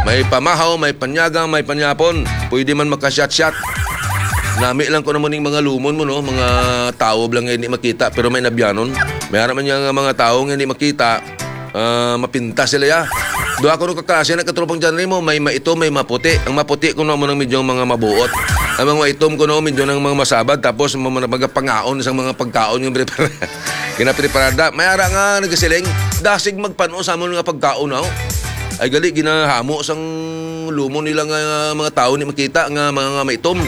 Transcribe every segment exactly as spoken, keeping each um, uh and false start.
May pamahaw, may panyagang, may panyapon. Pwede man makasyat-syat. Nami lang ko naman yung mga lumon mo, no? Mga tao lang nga hindi makita, pero may nabyanon. May haraman niya mga tao nga hindi makita, uh, mapinta sila ya. Doon ako nung kaklase na katropang dyan rin mo, may maitom, may maputi. Ang maputi ko naman ng medyo mga mabuot. Ang mga maitom ko naman medyo ng mga masabad, tapos mga pangaon, isang mga pagkaon yung kinapreparada. May ara nga nagasiling, dasig magpano sa mga pagkaon na. Ay gali, ginahamo sang lumon nila nga mga tao ni makita nga mga maitom.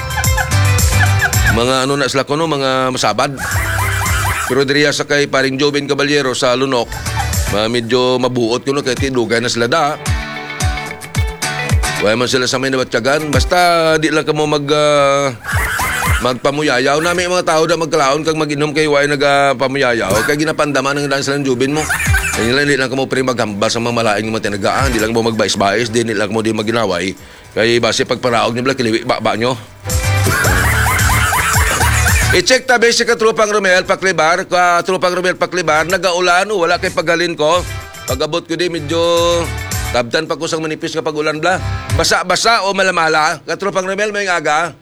Mga ano na sila ko no, mga masabad. Pero diriya sa kay paring Joven Caballero sa Lunok, uh, medyo mabuot ko no, kaya tinugay na sila da. Wala man sila sa may nabatyagan. Basta di lang ka mo mag, uh, magpamuyayaw. Namin mga tao na magkalaon kang mag-inom kay wala nagpamuyayaw. Kaya ginapandaman ng daan sila ng Joven mo. Kaya nila, di lang ka mo pre maghambal sa mga malaing mga tinagaan. Di lang mo magbais-bais, di lang mo di maginaway. Kaya base pagparaog niyo, kiliwi, ba-ba nyo. I-check tabi si Katrupang Romel Paklibar, Katrupang Romel Paklibar, nagaulan o wala kay pagalin ko. Pag-abot ko di medyo tabtan pa ko sang manipis kapag ulan bla. Basa-basa o malamala? Katrupang Romel, may aga.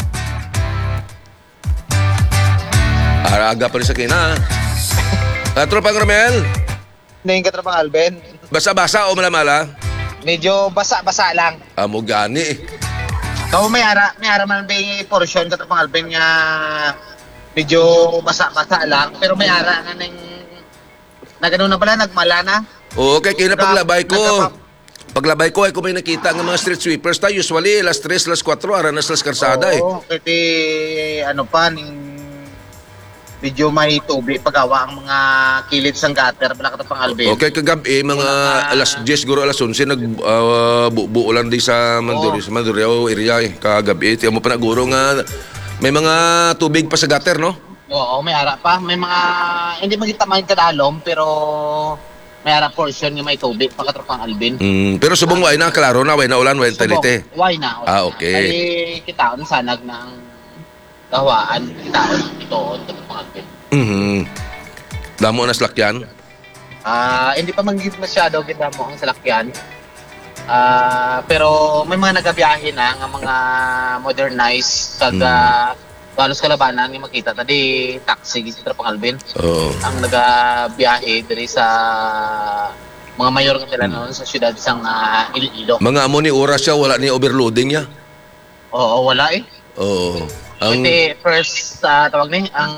Aga pa rin sa kina. Katrupang Romel? Hindi yung Katrupang Alben. Basa-basa o malamala? Medyo basa-basa lang. Amo gani eh. So may ara, may ara man may portion Katrupang Alben nga medyo basa-basa lang, pero may ara nga ning nagano na pala, nagmala na. Oo, okay, kaya na paglabay ko. Nagkapa- Paglabay ko ay kung may nakita ng mga street sweepers tayo, usually alas tres, alas kwatro, ara na sa karsada eh. Oo, kasi ano pa, ning medyo may tubig pagawa ang mga kilid sang gutter pala Katrupang Alben. Okay, kagabi, mga alas diyes, guro alas onse, nagbuo lang di sa Mandurrio, sa Mandurrio area eh, kagabi. Tiyan mo pa na guro nga, may mga tubig pa sa gutter, no? Oo, may ara pa. May mga, hindi magkita man kadalom, pero may ara portion nga may tubig pa Katrupang Alben. Mm, pero subong way na, klaro na, way na ulan, way na talite. Why na? Ah, okay. Ay, kitaon sanag ng gawaan, kitaon ito, Katrupang Alben. Mm-hmm. Damo na salakyan? Ah, hindi pa magigit masyado kita mo ang salakyan. Ah, pero may mga nagabiyahe na nga mga modernized kaga mm. Balos kalabanan ni makita tadi taxi sa Katrupang Alben. Oo. Ang nagabiyahe diri sa mga mayor nga sila noon sa siyudad sang uh, Iloilo. Mga amo ni oras siya, wala ni overloading niya? Oo, wala eh. Oo. Ang... Kasi first uh, tawag ni ang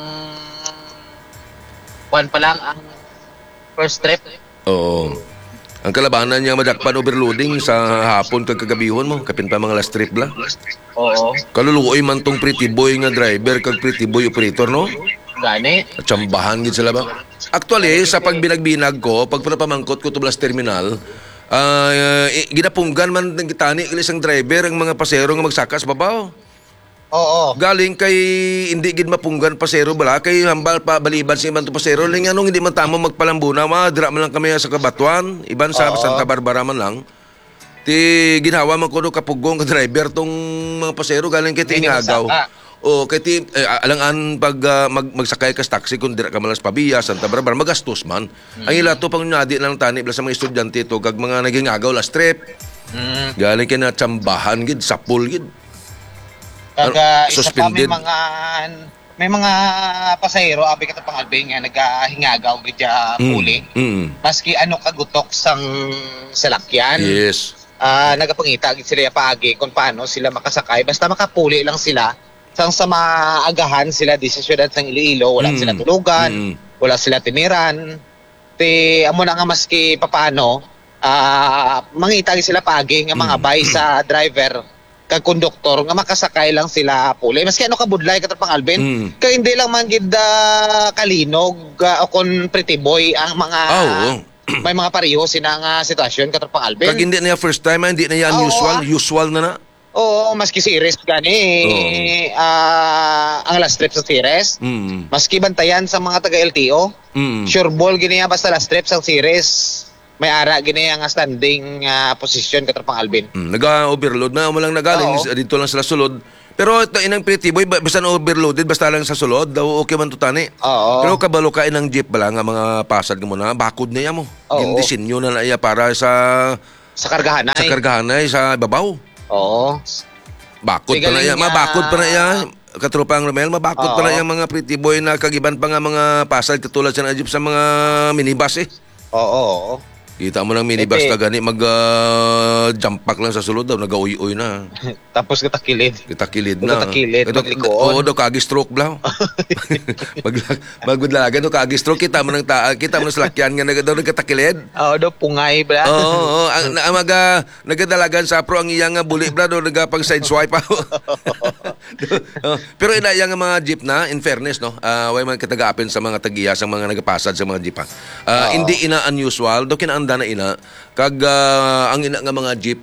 one pa lang ang first trip. Oo. Ang kalabanan niya madakpan overloading sa hapon kag kagabihon mo, kapin pa mga last trip la. Oo. Kaluluoy man tong pretty boy nga driver kag pretty boy operator, no? Gani. At tsambahan gid sila ba? Actually, sa pagbinag-binag ko, pag pinapamangkot ko to Blas Terminal, uh, ginapunggan man ng gitani isang driver ang mga pasero nga magsakas babaw. Oo. Galing kay hindi gid mapunggan pasero bala kay hambal pa baliban sa ibang pasero ling anong hindi man tamo magpalambuna ma dira man lang kami sa Kabatuan iban sa Oo. Santa Barbara man lang ti ginawa man kuno kapugong ka driver tong mga pasero galing kay Tingagaw o kay ti eh, alangan pag uh, mag, magsakay ka sa taxi kun dira ka malas Pabia Santa Barbara magastos man mm. ang ilato pang nyadi lang tani bala sa mga estudyante to kag mga naging agaw last trip mm. galing kay na tsambahan gid sapul gid. Kaga isa pa may mga may mga pasahero abi Katrupang Alben nga nagahingagaw gid ja puli. Mm, mm. Maski ano kagutok sang salakyan. Yes. Ah, uh, nagapangita gid sila paagi kung paano sila makasakay basta makapuli lang sila sang sa maagahan sila di sa siyudad sang Iloilo, wala mm. sila tulugan, mm. wala sila tiniran. Ti amo na nga maski papaano ah uh, mangita gid sila paagi nga mga mm. bay sa driver kag konduktor nga makasakay lang sila puli maski ano kabudlay Katrupang Alben mm. kay hindi lang man gid uh, kalinog uh, o kon pretty boy ang mga oh, oh. may mga pareho sina nga sitwasyon Katrupang Alben kag hindi na first time hindi na yan oh, usual ah. usual na na oo maski si Iris gani oh. uh, ang last trip sa Iris mm. maski bantayan sa mga taga L T O mm. sure ball gini basta last trip sa Iris may ara gini ang standing uh, position Katrupang Alben. Mm, naga-overload na mo lang nagaling dito lang sila sulod. Pero ito inang pretty boy basta na overloaded basta lang sa sulod daw okay man tutani. Oo. Pero kabalo ka inang jeep bala nga mga pasad mo na bakod niya mo. Yung disenyo na naiya para sa Sa kargahan sa ay. kargahan ay sa babaw. Oo. Bakod pa na Tigaling yan. nga- Mabakod pa na yan. Katropang Romel, mabakod pa Oo. na yan mga pretty boy na kagiban pa nga mga pasal katulad sa najib sa mga minibus eh. Oo. oo. Kita mo ng minibus Ete. ka gani mag uh, jump pack lang sa sulod daw, nagauy-uy na. Tapos kita kilid. Kita kilid na. Kita kilid, Ito- maglikoon. Oo, daw kagi stroke blaw. Mag magudlagan daw kagi stroke kita mo ng ta kita mo ng salakyan nga nag daw nagkatakilid. Oo, do pungay bla. Oo, oo. Ang na- mag uh, nagadalagan sa pro ang iyang nga buli bla daw nagapang side swipe ako. Oh, pero ina yang mga jeep na in fairness no, uh, way man katagapin sa mga tagiya sa mga nagapasad sa mga jeep. ha. Uh, Oo. hindi ina unusual do kinaanda na ina kag uh, ang ina nga mga jeep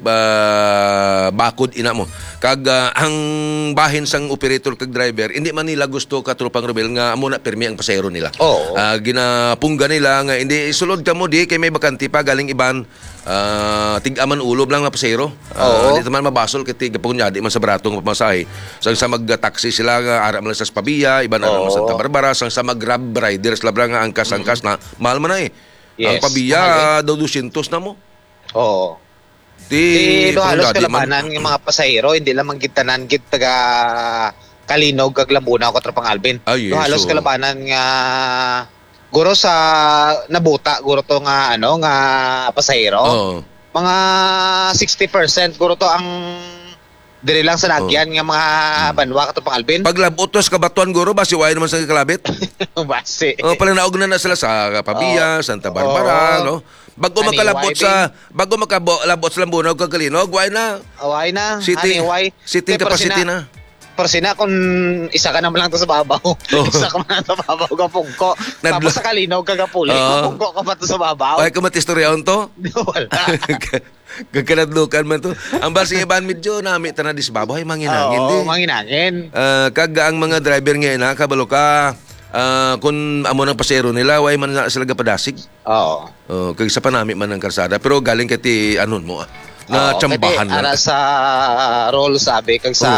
uh, bakod ina mo kag uh, ang bahin sang operator kag driver hindi man nila gusto ka tropang rebel nga amo na permi ang pasahero nila. Oo. Ah, ginapungga nila nga hindi isulod ka mo di kay may bakanti pa galing iban uh, tig-aman ulob lang nga pasahero. Ah, Oo. hindi man mabasol kay tig pagkunya di man sa bratong pamasahe. Sang sa mag-taxi sila nga ara man sa Spabia, iban na Oo. naman sa Santa Barbara, sang sa mag-grab riders labra nga angkas-angkas na mahal man na eh. Ang Yes, Pabia mahal daw dosyentos na mo. Oo. Di Di do halos pero di man- kalabanan ng mga pasahero, hindi lang manggintanan gid taga Kalinog kag Lambuna ko Tropang Alvin. Ay, Do halos yes, oo. kalabanan nga guro sa nabuta guro to nga ano nga pasahero. Oo. Mga sixty percent guro to ang diri lang sa lagyan nga mga banwa ka Tropang Alvin. Paglabot to sa kabatuan guro ba si way naman sa kalabit? Base. Oh, pala naugnan na sila sa Pabia, Santa Barbara, Oo. no? Bago Ani, makalabot why, sa bago makalabot sa Lambunog kag Kalinog, why na? Away na. City, Ani, why? sitting Te, capacity persina- na. Persina kung isa ka naman lang to sa babaw. Oo. Isa ka man lang sa babaw ka pungko. Nadlo- Tapos sa Kalinog ka kapuli, Oo. pungko ka pa to sa babaw. Ay, kumatistoryaon to? Wala. Gagkanadlukan man to. Ang basing iban medyo nami tanah di babaw ay manginangin di. Oo, manginangin. Ah, kag ang mga driver nga na kabalo ka ah, kung amo ng pasero nila way man na sila gapadasig. Oo. Oh, kag sa panami man ng kalsada pero galing kati anon mo ah, na Oo, tsambahan kati, ara lang. sa role sabi kag sa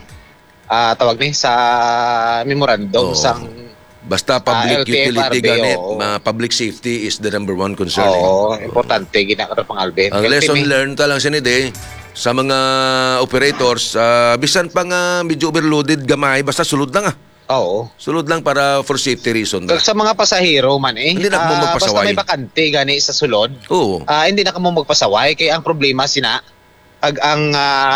ah, tawag ni sa memorandum Oo. sang Basta public Ah, L T F R B, utility ganit, oo. ma- public safety is the number one concern. eh. Oo, importante ginaka pang Alvin. Ang lesson learned ta lang siya day sa mga operators, ah, bisan pa nga medyo overloaded gamay, basta sulod lang ah. Oo. Sulod lang para for safety reason. Kag sa mga pasahero man eh. Hindi na mo ah, magpasaway. Basta may bakante gani sa sulod. Oo. Ah, hindi na kamo magpasaway kay ang problema sina kag ang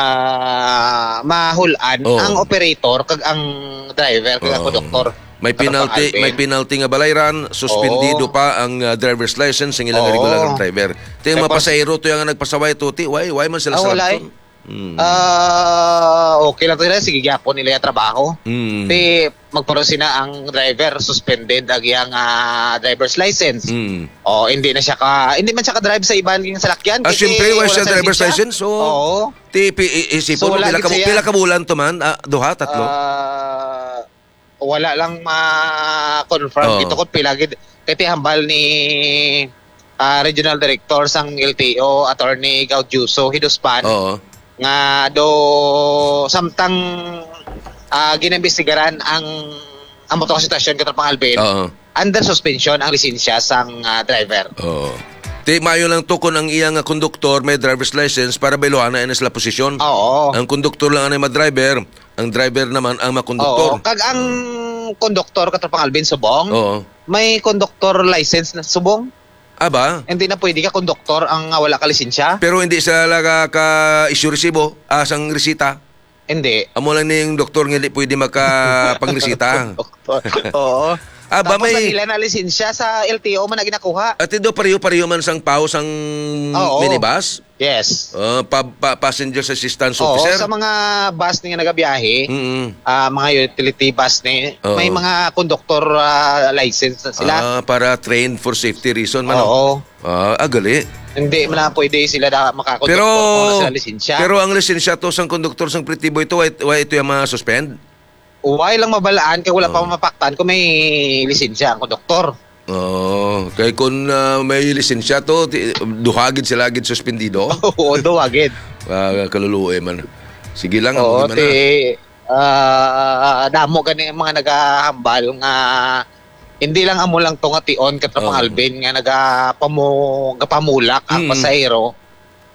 ah, mahulan Oo. ang operator kag ang driver kag ang Oo. konduktor. May Katapang penalty, Alvin. may penalty nga balayran, suspendido Oo. pa ang uh, driver's license ng ilang Oo. regular driver. Ito yung mga Tapos- pasahero to yung nagpasaway tuti, why why man sila Ah, wala sarapton? Hmm. Ah, okay lang to nila sige gyapon nila yung trabaho. Hmm. Ti magparo sina ang driver suspended ang iyang ah, driver's license. Hmm. O hindi na siya ka hindi man siya ka drive sa iban ng salakyan. Ah, kasi siyempre, wala wala siya sa driver's lisensya. license, so- Oo. Ti pi- i- isipon So, mo wala pila gid ka siya. pila ka bulan to man, ah, duha, tatlo. Ah, wala lang ma-confirm Oo. dito kung pila gid kay ti hambal ni ah, Regional Director sang L T O Attorney Gaudiuso Hidospan Oo. nga do samtang ah, ginambestigaran ang ang motor sitwasyon katapang Alvin Oo. under suspension ang lisensya sang ah, driver. Oo. Ti mayo lang to kung ang iyang uh, konduktor may driver's license para bailuhan na ina sila posisyon. Oo. Ang konduktor lang ang ma-driver, ang driver naman ang Oo. makonduktor. Kag ang konduktor katapang Alvin subong Oo. may konduktor license na subong. Aba, Hindi na pwede ka konduktor ang ah, wala ka lisensya. pero hindi sila ka, ka issue resibo, asang resita. Hindi. Amo lang ni yung doktor nga hindi pwede maka pangresita. Doktor. Oo. Aba, Tapos may- nagila na lisensya sa L T O man na ginakuha. At ito pareho-pareho man sang pao sang Oo. minibus, Yes. uh, pa, pa, passengers assistance Oo, officer. sa mga bus ni nga nagabiyahe, Mm-mm. ah, mga utility bus ni, Oo. may mga conductor ah, license na sila. Ah, para trained for safety reason man. Oo. Ah, agali. Hindi man lang pwede sila na makakonduktor Pero kung wala sila lisensya. pero ang lisensya to sang konduktor sang Pretty Boy to, why, why ito yung mga suspend? Uway lang mabalaan kaya wala Oo. pa mapaktan kung may lisensya ang konduktor. Oh, kay kun ah, may lisensya to, ti- duhagid sila gid suspendido. Oo, duwagid. Ah, kaluluoy man. Sige lang, Oo, hindi man ti na. ah, damo gani ang mga nagahambal nga hindi lang amo lang to nga tion katapang Oo. Alvin nga nagapamu gapamulak ang Mm. pasahero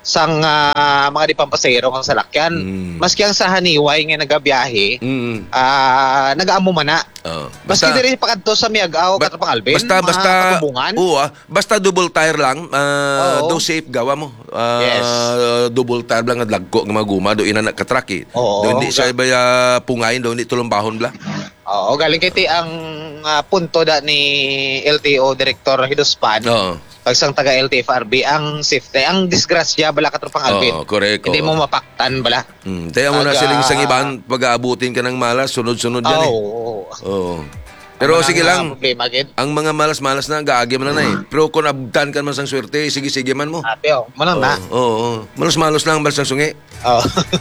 sang ah, mga di pampasero kang salakyan. Mm. Maski ang sa haniway nga nagabiyahe, Mm. ah nagaamo man na. Oh. Maski diri pakadto sa Miagao Ba- Katrapang Alvin, Basta mga basta katubungan. oo, ah, basta double tire lang, ah, Oo. do safe gawa mo. Ah, Yes. double tire lang nga lagko nga mga guma do ina na ka-truck eh. Oo. Do hindi siya baya pungayin do hindi tulumbahon bla. Oo, galing kay ti ang ah, punto da ni L T O Director Hidospan. Oo. Pagsang taga L T F R B ang safety, ang disgrasya bala Katrapang Alvin. Oo, correct. Hindi oo. mo mapaktan bala. Hmm, tayo mo na Aga- siling sang iban pag-aabutin ka ng malas, sunod-sunod yan eh. Oo. Oo. Pero Ang sige mga lang, problema gid. ang mga malas-malas na, gaagi man na na eh. Pero kung abdan ka man sang swerte, sige-sige man mo. Ate, oh, manang na. Oo, oo. Malos-malos lang balsang sungi. Oh.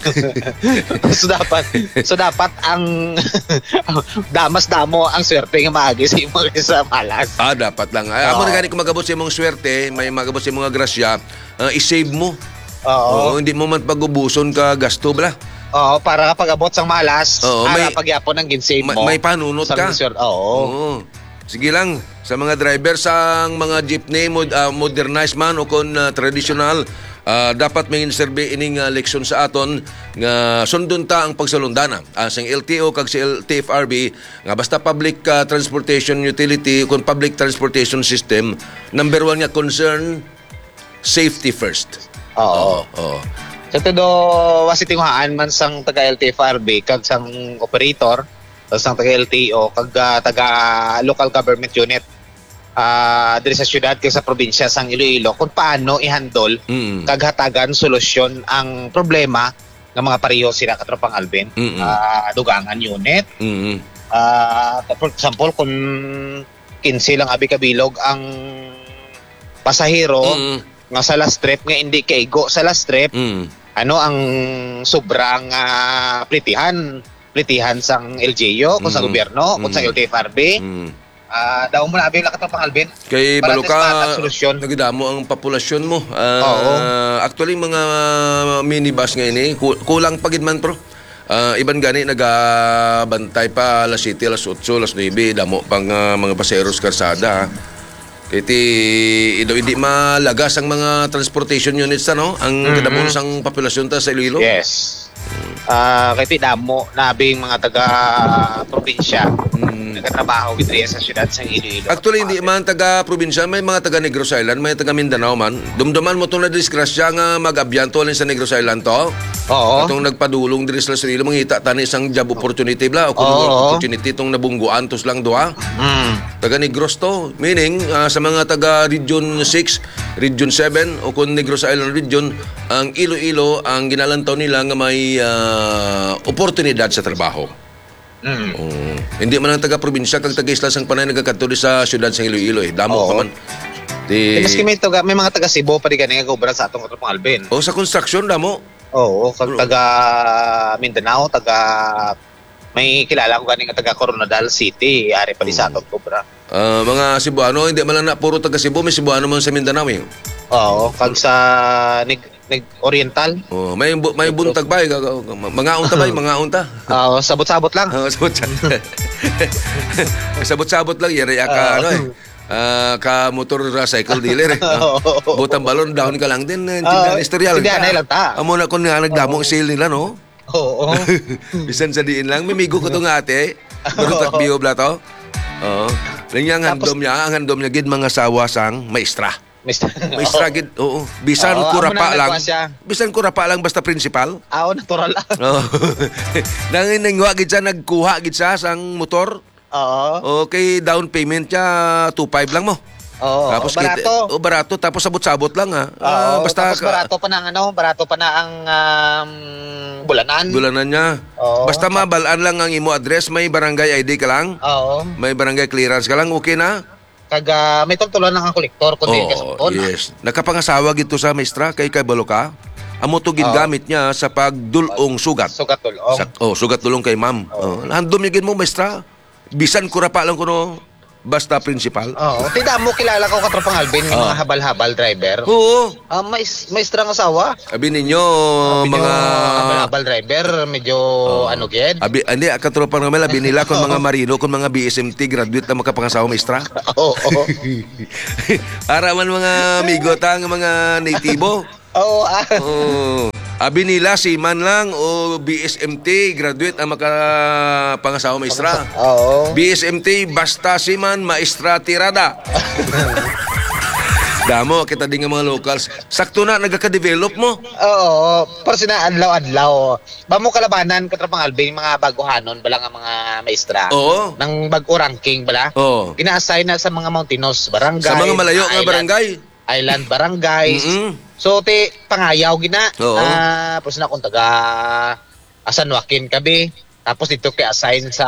so dapat so dapat ang damas damo ang swerte nga maagi sa imo sa malas. Ah, dapat lang. Ay, amo Oo. na gani kung magabot sa imong swerte, may magabot sa imong grasya, ah, i-save mo. Oo. Oo, hindi mo man pagubuson ka gasto bla. Oo, para kapag abot sang malas, Oo, may- para pagyapon ng ginsave May, mo. may panunot sa ka. swerte. Oo. Oo. Sige lang, sa mga driver sang mga jeepney mod, ah, modernized man o kon ah, traditional, ah, dapat may inserbe ining ah, leksyon sa aton nga sundon ta ang pagsalundana. Uh, sang L T O kag si L T F R B nga basta public ah, transportation utility kon public transportation system, number one nga concern safety first. Oo. Oo. Sa todo wasitinguhaan man sang taga L T F R B kag sang operator, o sang taga L T O kag ah, taga local government unit. Ah, diri sa syudad kag sa probinsya sang Iloilo kung paano i-handle Mm. kag hatagan solusyon ang problema ng mga pareho sila Katrapang Alvin. Mm-mm. Ah, dugangan unit. Mm. Ah, for example kung kinsi lang abi kabilog ang pasahero Mm. nga sa last trip nga hindi kaigo sa last trip, Mm. ano ang sobrang ah, plitihan plitihan sang L G U kung sa Mm. gobyerno kung sa Mm. L T F R B. Mm. Ah, daw mo na abi lakat pang Alvin. Kay Para balo at least matag ka, solusyon. nagdamo ang populasyon mo. Ah, Oo. Actually, mga minibus ngayon eh, ku- kulang pagid man pro. Ah, iban gani nagabantay pa alas siyete, alas otso, alas nuebe, damo pang ah, mga paseros karsada. Kaya ti, ito, hindi malagas ang mga transportation units ano, ang Mhm. kadamon sang populasyon ta sa Iloilo. Yes. Ah, kay tidamo nabing mga taga probinsya Mm. nagatrabaho gid riya sa syudad sang Iloilo. Actually, hindi man taga-probinsya, may mga taga-Negros Island, may taga-Mindanao man. Dumduman mo itong na-disgrasya nga mag-abyanto alin sa Negros Island to. Oo. Itong nagpadulong diri sa Iloilo, mangita tani isang job opportunity bla, o kung Oo. opportunity itong nabungguan, tos lang doa. Mm. Taga-Negros to, meaning ah, sa mga taga-Region six, Region seven, o kung Negros Island Region, ang Iloilo, ang ginalantaw nila nga may ah, oportunidad sa trabaho. Mm. Oh. Hindi man ang taga-probinsya kag taga-isla sang panay nagakadto di sa syudad sa Iloilo eh. Damo Oo. ka man. Di Eh, maski may, taga, may mga taga Cebu pa di gani nga gobra sa atong Katrapang Alvin. O sa construction damo. Oo, kag Bro. taga Mindanao, taga may kilala ko ganing nga taga Coronadal City, ari pa di sa atong gobra. Ah, mga Cebuano, hindi man lang na puro taga Cebu, may Cebuano man sa Mindanao eh. Oo, kag sa Neg, Neg Oriental. Oh, may bu- may buntag ba? eh? Mga unta ba? Mga unta. Oo, sabot-sabot lang. Ah, sabot-sabot. Sabot-sabot lang yan ka Oo. ano eh. Ah, ka motor uh, cycle dealer eh. Ah, Oo. butang balon down ka lang din. Uh, Oo, Historial. tindahan na lang ta. Amo na kung nga nagdamo ang sale nila no. Oo. Bisan sa diin lang, mimigo ko to nga ate. Pero takbiyo bla to. Oo. Lang ang handom niya, ang handom niya gid mga sawa sang maestra. Mister. Maestra gid, oo. Bisan Oo, kura amo pa na lang. nagkuha siya. Bisan kura pa lang basta principal. Aw, natural lang. Oo. Nangin nangwa gid siya nagkuha gid siya sang motor. Oo. Okay, down payment niya two five lang mo. Oo, Tapos barato. kit- oh, barato tapos sabot-sabot lang ha. Ah, Oo, basta tapos barato pa na ang ano, barato pa na ang um, bulanan. Bulanan niya. Oo. Basta mabalaan lang ang imo address, may barangay I D ka lang. Oo. May barangay clearance ka lang, okay na? Kag ah, may tultulan ng kolektor kundi Oo, ka sa puton. yes. Nakapangasawa gito sa maestra kay kay Baloka. Amo to Oo. gingamit niya sa pagdulong sugat. Sugat tulong. Sa, oh, sugat dulong kay ma'am. Oh. Handom niya gid mo maestra. Bisan ko ra pa lang kuno basta principal. Oo. Tida mo kilala ko Katrapang Alvin ng Oo. mga habal-habal driver. Oo. Ah, may maestra ng asawa. Abi ninyo Medyo mga habal-habal driver, medyo ano gid. Abi hindi katropa naman abi nila kun mga marino kun mga B S M T graduate na makapangasawa maestra. Oo. oo. Para man mga amigo ta nga mga natibo. Oo, ah. Oh. Abi nila, seaman lang o B S M T, graduate ang makapangasawa maestra. Oo. B S M T, basta seaman, maestra tirada. Damo, kita din ng mga locals. Sakto na, nagka-develop mo. Oo, pero sina adlaw-adlaw. Ba mo kalabanan katrapang Alvin, mga baguhanon bala nga mga maestra. Oo. Nang bag-o ranking bala. Oo. Gina-assign na sa mga mountainous barangay. Sa mga malayo nga island- barangay. Island barangays. Mm-mm. So, ti, pangayaw gina. Oo. Ah, tapos na kung taga San Joaquin kabi. Tapos dito kay assign sa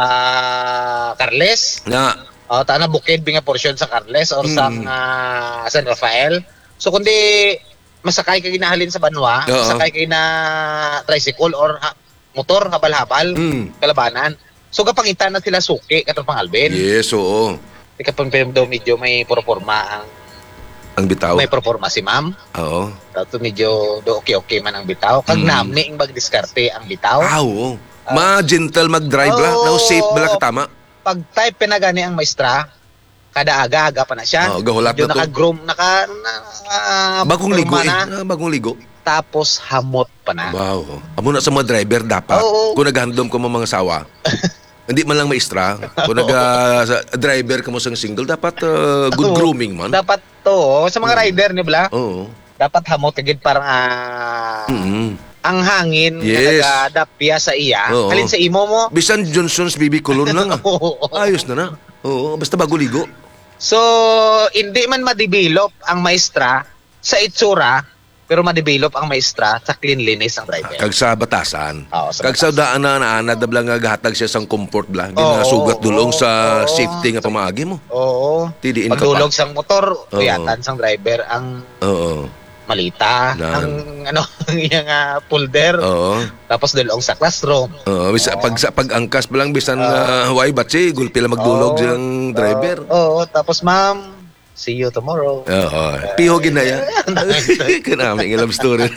Carles. Na. O, ta na bukid binga portion sa Carles or sa Mm. ah, San Rafael. So, kundi masakay ka ginahalin sa Banwa, Oo. masakay ka na tricycle or ha, motor, habal-habal, Mm. kalabanan. So, kapangita na sila suki, katapang Alvin. Yes, oo. Kapag daw medyo may proforma ang Ang bitaw. may proforma si ma'am. Oo. Tapos medyo do okay-okay man ang bitaw. Kag Mm. nami ang magdiskarte ang bitaw. Ah, oo. Ma-gentle mag-drive la. Oo. Now safe bala katama. Pag type pinagani ang maestra, kada aga-aga pa na siya. Oo, gahulat Medyo na to. naka-groom, naka... na, ah, Bagong ligo forma eh. na. Ah, bagong ligo. Tapos hamot pa na. Wow. Amo na sa mga driver dapat. Oo. Kung naghandom ko mo mga sawa. Hindi man lang maestra. Kung nag-driver ka mo sa single, dapat uh, good Oo. grooming man. Dapat to, sa mga Mm. rider ni Bla, Oo. dapat hamot kagid parang ah, Mm-hmm. ang hangin Yes. na nagadapya sa iya. Oo. Halin sa imo mo. Bisan Johnson's baby cologne lang ah. Oo. Ayos na na. Oo, basta bago ligo. So, hindi man ma-develop ang maestra sa itsura, pero ma-develop ang maestra sa cleanliness ng driver. Kag sa batasan. Oo, sa Kag sa daan na naanad na blang nga gahatag siya sang comfort bla. Di Oo, nga sugat dulong oo, sa oo. safety nga pamaagi mo. Oo. Tidiin ka Pagdulog pa. sang motor, Oo. tuyatan sang driver ang Oo. malita, Nan. ang ano, ang iyang ah, folder, Oo. tapos dulong sa classroom. Oo, bisa pag sa pag-angkas pa lang bisan uh, way batsi gulpi lang magdulog Oo. siyang driver. Oo, tapos ma'am, see you tomorrow. Oo. Piho ginaya. Kanami nga love story.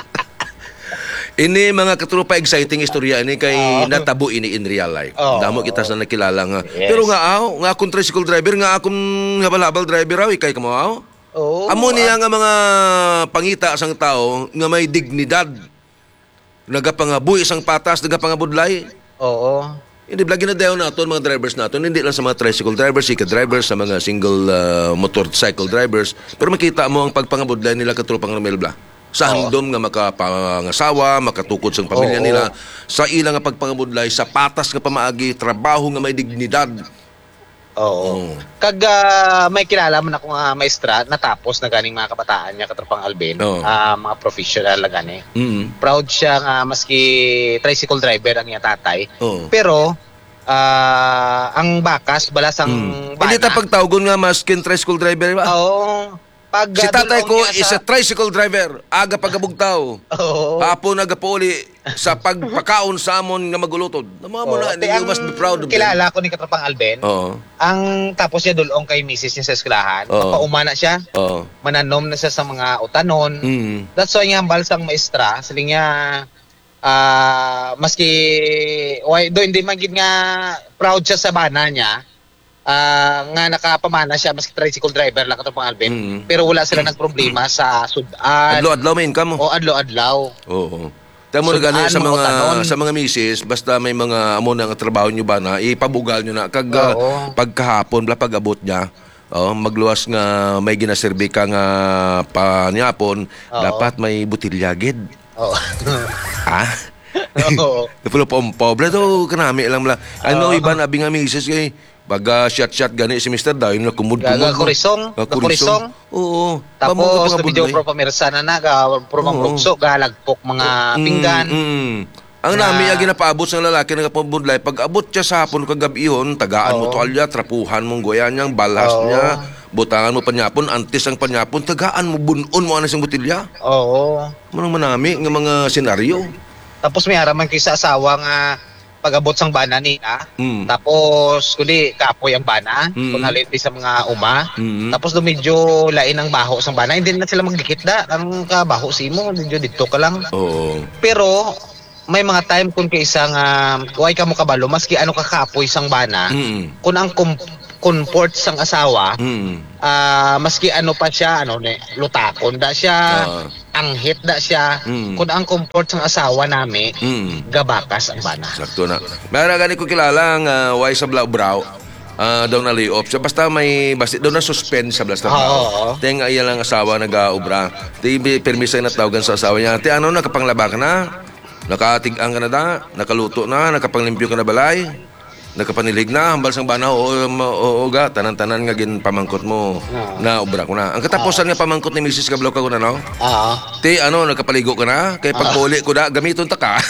Ini mga katrupa exciting istorya ini kay Oo. natabo ini in real life. Oo. Damo kita sa nakilala nga. Yes. Pero nga aw, nga akong tricycle driver nga akong habal-habal driver aw ikay kamo aw. Oo. Amo niya nga mga pangita sang tao nga may dignidad. Nagapangabuhi sang patas, nagapangabudlay. Oo. Hindi blagi na dayon naton mga drivers naton, hindi lang sa mga tricycle drivers, sika drivers, sa mga single uh, motorcycle drivers. Pero makita mo ang pagpangabudlay nila katrupang Romel bla. Sa Oo. handom nga makapangasawa, makatukod sa pamilya Oo. nila, sa ilang nga pagpangabudlay, sa patas nga pamaagi, trabaho nga may dignidad. Oo. Oo. Kag ah, may kilala man ako nga maestra natapos na ganing mga kabataan niya katrapang Alvin, Oo. ah, mga professional na gani. Mm. Proud siya nga maski tricycle driver ang iya tatay. Oo. Pero ah, ang bakas balasang Mm. bana. Hindi ta pagtawgon nga maskin tricycle driver ba? Oo. Pag Si ah, tatay dulong ko niya is a sa- tricycle driver. Aga pagabugtaw. Oo. Hapon nagapauli sa pagpakaon sa amon nga magulutod. Nama mo Oo. na, Te, you ang must be proud of them. kilala ko ni katrapang Alvin. Oo. Ang tapos niya dulong kay misis niya sa eskwelahan. Oo. Papauma na siya. Oo. Mananom na siya sa mga utanon. Mm. That's why nga balsang maestra, siling nga ah maski why do hindi man gid nga proud siya sa bana niya. Ah nga nakapamana siya maski tricycle driver lang katong Alvin. Mm. Pero wala sila nagproblema sa sudan Adlaw-adlaw may income mo. o adlaw-adlaw. Oo. Tamo na So, gani sa ano, mga tanon? sa mga misis, basta may mga amo na nga trabaho nyo ba na ipabugal nyo na kag uh, Oo. pagkahapon bla pag-abot niya. Oh, magluwas nga may ginaserbi ka nga panyapon, Oo. dapat may butilyagid. Oo. Ha? Oo. Pulo pa pobre to kanami lang la. Ano iba na nga misis kay baga shot-shot gani si Mister Daw yung nakumud-kumud. Gaga kurisong, Ah, kurisong. Oo. Tapos Pamugod- video pamugod- pro pamirsa na na ga pro Oo. mamrugso galagpok mga pinggan. Mm, mm. Ang Na- nami agi napaabot sa lalaki nga pambudlay pag abot siya sa hapon kagabihon tagaan mo Oo. to alya trapuhan mong goyan niyang balhas Oo. niya butangan mo panyapon antes ang panyapon tagaan mo bunon mo ana sing botilya Oo. manang manami nga mga senaryo. Tapos may haraman kay sa asawa nga pag-abot sang bana nila. Mm. Tapos kundi kapoy ang bana, Mm. kung halin di sa mga uma. Mm. Tapos do medyo lain ang baho sang bana, hindi na sila magdikit da. Ang kabaho simo, medyo dito ka lang. Oo. Pero may mga time kung kay isang uh, kuway ka mo kabalo, maski ano ka kapoy sang bana, Mm. kung ang com- comfort sang asawa, Mm. ah, maski ano pa siya, ano ne, lutakon da siya. Ah. anghit da siya. Mm. Kung ang comfort ng asawa nami, Mm. gabakas ang bana. Sakto na. Mayroon gani ko kilala ang uh, why sa Blau Brow. Uh, daw na lay-off. So, basta may basta daw na suspend sa Blastar Brow. Oo. Ting ay lang asawa nag-aubra. Ti permiso na tawagan sa asawa niya. Ti ano nakapanglaba ka na? Nakatigang ka na da? Nakaluto na? Nakapanglimpyo ka na balay? Nakapanilig na? Hambal sang bana o o ga tanan-tanan nga gin pamangkot mo na obra ko na. Ang katapusan nga pamangkot ni Missus Kablaw ka ko na no? Oo. Ti ano nakapaligo ka na? Kay pagpuli ko da gamiton ta ka.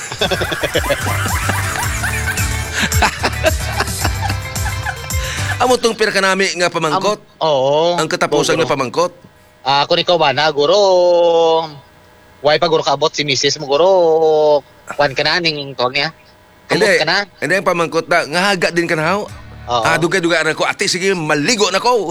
Amo tong pira kanami nga pamangkot. Am, oo. Ang katapusan nga pamangkot. Ah, kung ikaw ba na, guro, why pa guro kaabot si Missus mo, guro, kwan ka na, ning tol niya? Kamot Hindi, ka na? hindi ang pamangkot na, nga haga din ka na ho. Oo. Ah, dugay-dugay na ko, ate, sige, maligo na ko.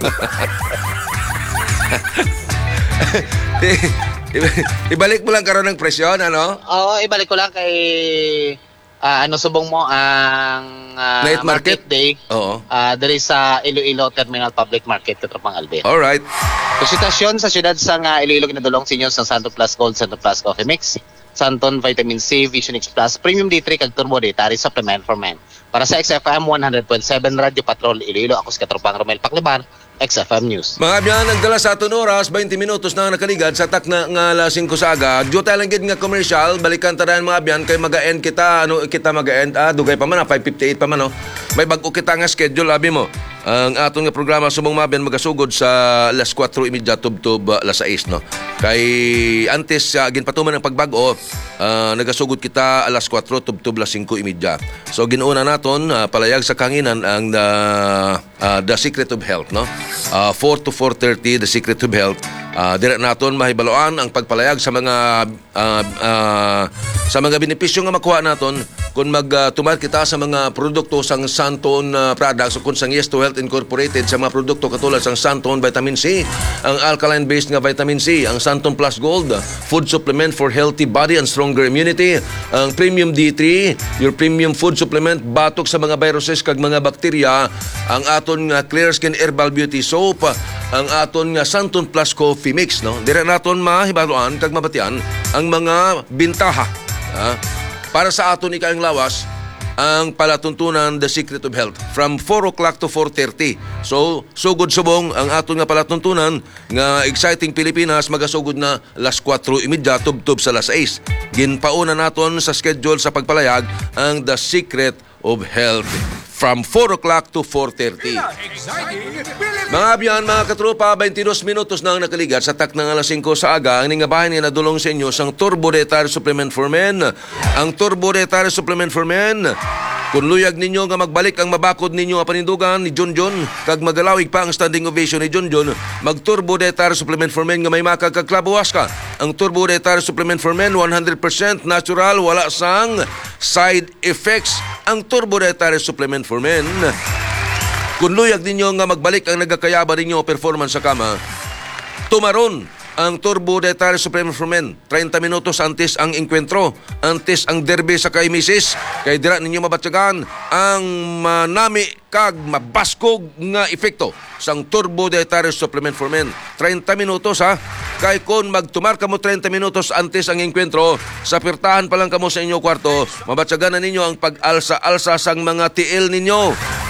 Ibalik mo lang karon ng presyon, ano? Oo, ibalik ko lang kay, ah, ano, subong mo, ang ah, Night market? day, Oo. ah, dali sa Iloilo Terminal Public Market, Katropang Albe. Alright. Konsultasyon sa siyudad sa nga Iloilo kinadulong sa inyo sa Santon Plus Gold, Santon Plus Coffee Mix, Santon Vitamin C, Vision X Plus, Premium D three, kag Turbo Dietary Supplement for Men. Para sa X F M one hundred point seven Radio Patrol Iloilo, ako si Katropang Romel Pacliban, X F M News. Mga biyan, nagdala sa aton oras, twenty minutos na nakaligad sa tak na nga lasing ko sa aga. Diyo tayo lang gid nga commercial, balikan tarayan mga biyan, kay mag-end kita, ano kita mag-end, ah, dugay pa man, ah, five fifty-eight pa man, no? May bago kita nga schedule, abi mo. Ang aton nga programa subong mabiyan magasugod sa alas kwatro imidya tubtob uh, alas sais, no? Kay antes uh, ginpatuman ang pagbago, uh, nagasugod kita alas kwatro tubtob alas singko imidya. So ginuuna naton uh, palayag sa kanginan ang uh, uh, The Secret of Health, no? Uh, four to four thirty The Secret of Health. Uh, dire naton mahibaloan ang pagpalayag sa mga uh, uh, sa mga benepisyo nga makuha naton kung magtumar uh, kita sa mga produkto sang Santon uh, products o kung sang Yes to Health Incorporated sa mga produkto katulad sang Santon Vitamin C, ang alkaline-based nga Vitamin C, ang Santon Plus Gold, food supplement for healthy body and stronger immunity, ang Premium D three, your premium food supplement batok sa mga viruses kag mga bakterya, ang aton nga Clear Skin Herbal Beauty Soap, ang aton nga Santon Plus Coffee Mix, no? Dire naton mahibaloan kag mabatian ang mga bintaha, ha? Para sa aton ikaang lawas, ang palatuntunan The Secret of Health from four o'clock to four thirty. So, sugod subong ang aton nga palatuntunan nga Exciting Pilipinas magasugod na alas kwatro imidya tubtob sa alas sais. Ginpauna naton sa schedule sa pagpalayag ang The Secret of Health from four o'clock to four thirty. Mga abyan, mga katropa, twenty-dos minutos na ang nakaligat sa tak ng alas singko sa aga. Ang ningabahan nga nadulong sa inyo sang Turbo Dietary Supplement for Men. Ang Turbo Dietary Supplement for Men, kung luyag ninyo nga magbalik ang mabakod ninyo ang panindugan ni John John, kag magalawig pa ang standing ovation ni John John, mag Turbo Dietary Supplement for Men nga may makakagklabuwas ka. Ang Turbo Dietary Supplement for Men, one hundred percent natural, wala sang side effects. Ang Turbo Dietary Supplement for Men, kung luyag ninyo nga magbalik ang nagakayaba ninyo performance sa kama, tumaron ang Turbo Dietary Supplement for Men. thirty minutos antes ang enkwentro, antes ang derby sa kay misis, kay dira ninyo mabatyagan ang manami kag mabaskog nga epekto sang Turbo Dietary Supplement for Men. thirty minutos, ha? Kay kung magtumar kamo thirty minutos antes ang enkwentro, sa pirtahan pa lang kamo sa inyo kwarto, mabatyagan na ninyo ang pag-alsa-alsa sang mga tiil ninyo.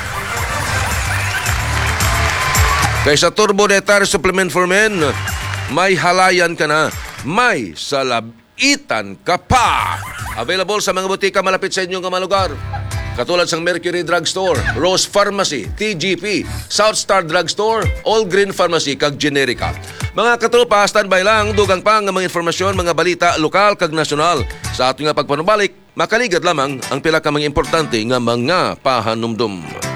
Kay sa Turbo Dietary Supplement for Men, may halayan ka na, may salabitan ka pa. Available sa mga butika malapit sa inyong mga lugar. Katulad sang Mercury Drugstore, Rose Pharmacy, T G P, South Star Drugstore, All Green Pharmacy, kag Generica. Mga katropa, standby lang, dugang pa nga mga informasyon, mga balita, lokal kag nasyonal. Sa ating nga pagpanubalik, makaligad lamang ang pila ka mga importante nga mga pahanumdum.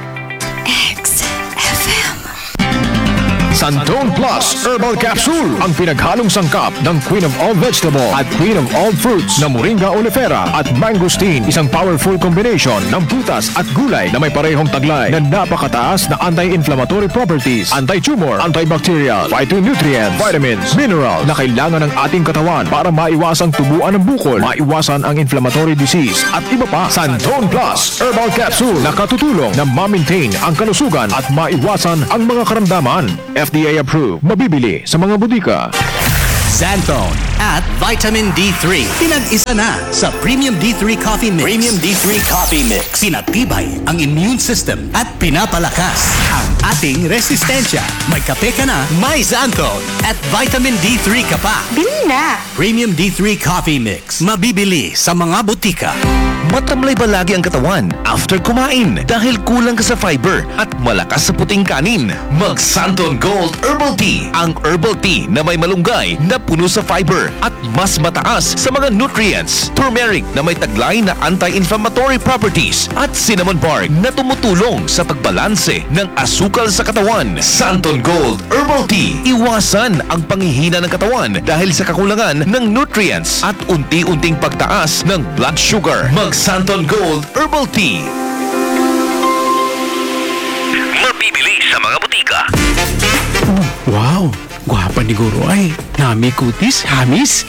Santon Plus Herbal Capsule, ang pinaghalong sangkap ng Queen of All Vegetable at Queen of All Fruits na Moringa oleifera at mangosteen. Isang powerful combination ng prutas at gulay na may parehong taglay na napakataas na anti-inflammatory properties, anti-tumor, antibacterial, phytonutrients, vitamins, mineral na kailangan ng ating katawan para maiwasang tubuan ng bukol, maiwasan ang inflammatory disease at iba pa. Santon Plus Herbal Capsule na katutulong na ma-maintain ang kalusugan at maiwasan ang mga karamdaman. F D A approved. Mabibili sa mga butika. Xanthone at Vitamin D three. Pinag-isa na sa Premium D three Coffee Mix. Premium D three Coffee Mix. Pinatibay ang immune system at pinapalakas ang ating resistensya. May kape ka na, may Xanthone at Vitamin D three ka pa. Bili na! Premium D three Coffee Mix. Mabibili sa mga butika. Matamlay ba lagi ang katawan after kumain dahil kulang ka sa fiber at malakas sa puting kanin? Mag Santon Gold Herbal Tea. Ang herbal tea na may malunggay na puno sa fiber at mas mataas sa mga nutrients. Turmeric na may taglay na anti-inflammatory properties at cinnamon bark na tumutulong sa pagbalanse ng asukal sa katawan. Santon Gold Herbal Tea. Iwasan ang panghihina ng katawan dahil sa kakulangan ng nutrients at unti-unting pagtaas ng blood sugar. Mag Santon Gold Herbal Tea. Mabibili sa mga butika. Wow! Gwapa ni Guro ay. Nami kutis, hamis.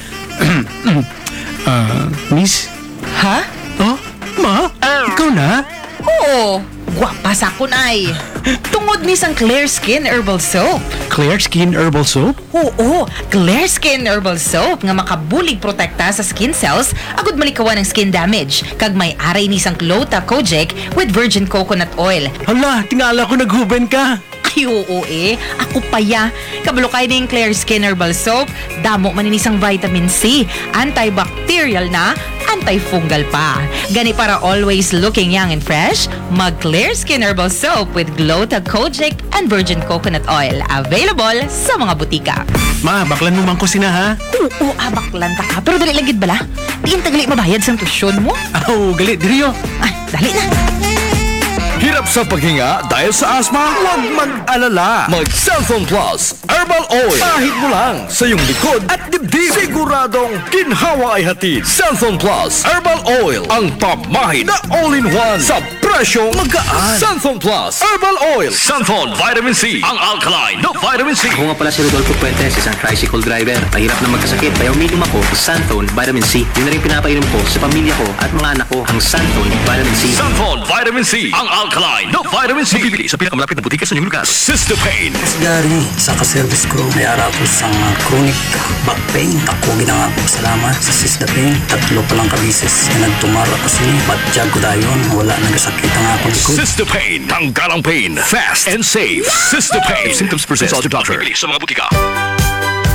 Ah, miss? Ha? Oh, ma? Ikaw na? Oo! Gwapa sa kunay! Tungod ni sang Clear Skin Herbal Soap. Clear Skin Herbal Soap? Oo! Clear Skin Herbal Soap nga makabulig protekta sa skin cells agud malikawan ng skin damage. Kag may aray ni sang Clota Kojic with virgin coconut oil. Hala, tingala ko naghuben ka. Ay, oo eh. Ako pa ya. Kabalo kayo ng Clear Skin Herbal Soap. Damo maninisang vitamin C. Antibacterial na. Antifungal pa. Gani para always looking young and fresh, mag Clear Skin Herbal Soap with Glota Kojic and virgin coconut oil. Available sa mga butika. Ma, baklan mo man ko sina ha? Oo, abaklan ta ka. Pero dali lagid bala. Tingin tagali mabayad sa tusyon mo. Oh, galit, diriyo. Ay, dali na. Hirap sa paghinga dahil sa asma? Huwag mag-alala. Mag Cellphone Plus Herbal Oil. Kahit mo lang sa iyong likod at dibdib. Siguradong ginhawa ay hatid. Cellphone Plus Herbal Oil. Ang top mahid na all-in-one sa presyong magaan. Cellphone Plus Herbal Oil. Cellphone Vitamin C. Ang alkaline na Vitamin C. Ako nga pala si Rodolfo Puentes, isang tricycle driver. Mahirap na magkasakit, kaya uminom ako ng Santon Vitamin C. Yun na rin pinapainom ko sa pamilya ko at mga anak ko, ang Santon Vitamin C. Santon Vitamin C. Ang alkaline na Vitamin C. Mabibili sa pinakamalapit na butika sa inyong lugar. Cystopain. Gary, sa ka-service ko, may ara ko sa uh, chronic back pain. Ako ginanga ko salamat sa Cystopain. Tatlo pa lang kabisis. E nagtumara ko sini. Batyag ko dayon. Wala nagasakit ang akong likod. Cystopain. Tanggal ang pain. Fast and safe. Cystopain. Symptoms present. Consult your doctor. Mabibili sa mga butika.